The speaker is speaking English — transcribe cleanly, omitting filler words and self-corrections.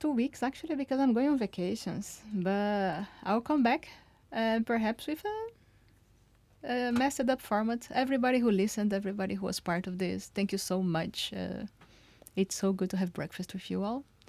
2 weeks actually because I'm going on vacations. But I'll come back, perhaps with a messed up format. Everybody who listened, everybody who was part of this, thank you so much. It's so good to have breakfast with you all.